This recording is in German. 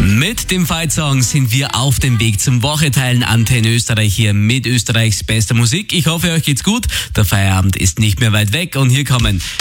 Mit dem Fight-Song sind wir auf dem Weg zum Wocheteilen Antenne Österreich hier mit Österreichs bester Musik. Ich hoffe, euch geht's gut. Der Feierabend ist nicht mehr weit weg und hier kommen